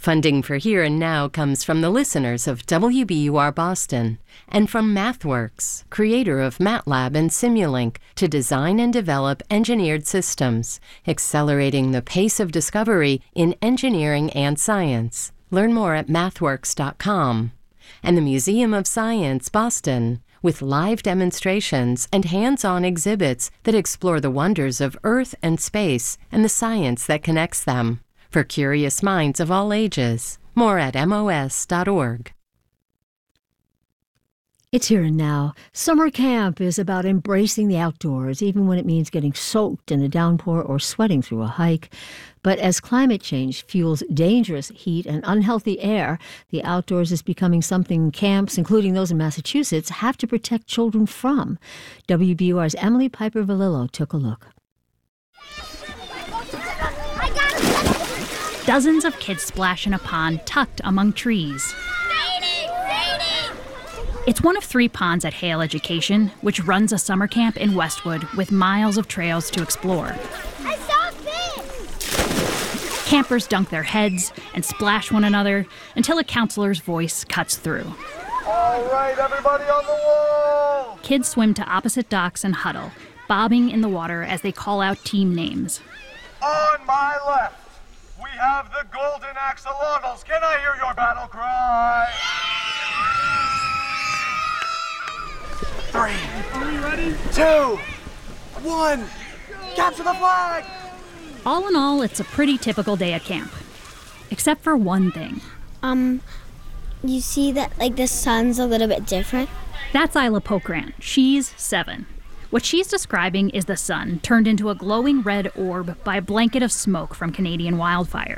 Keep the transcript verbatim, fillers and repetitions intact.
Funding for Here and Now comes from the listeners of W B U R Boston and from MathWorks, creator of MATLAB and Simulink, to design and develop engineered systems, accelerating the pace of discovery in engineering and science. Learn more at mathworks dot com. And the Museum of Science, Boston, with live demonstrations and hands-on exhibits that explore the wonders of Earth and space and the science that connects them. For curious minds of all ages. More at M O S dot org. It's Here and Now. Summer camp is about embracing the outdoors, even when it means getting soaked in a downpour or sweating through a hike. But as climate change fuels dangerous heat and unhealthy air, the outdoors is becoming something camps, including those in Massachusetts, have to protect children from. W B U R's Emily Piper-Valillo took a look. Dozens of kids splash in a pond tucked among trees. It's one of three ponds at Hale Education, which runs a summer camp in Westwood with miles of trails to explore. I saw fish! Campers dunk their heads and splash one another until a counselor's voice cuts through. All right, everybody on the wall! Kids swim to opposite docks and huddle, bobbing in the water as they call out team names. On my left, we have the Golden Axolotls. Can I hear your battle cry? Three, Are we ready? two, one, capture the flag! All in all, it's a pretty typical day at camp. Except for one thing. Um, you see that, like, the sun's a little bit different? That's Isla Pokrant. She's seven. What she's describing is the sun turned into a glowing red orb by a blanket of smoke from Canadian wildfires.